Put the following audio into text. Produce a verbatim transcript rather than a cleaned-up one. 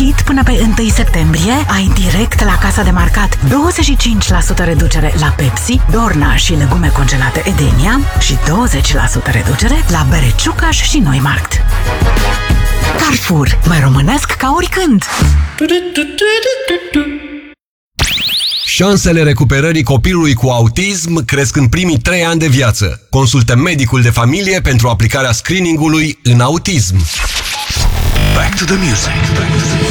Gratuit până pe întâi septembrie ai direct la casa de marcat douăzeci și cinci la sută reducere la Pepsi, Dorna și legume congelate Edenia și douăzeci la sută reducere la bere Ciucaș și Noimarkt. Carrefour, mai românesc ca oricând! Șansele recuperării copilului cu autism cresc în primii trei ani de viață. Consultă medicul de familie pentru aplicarea screening-ului în autism. Back to the music.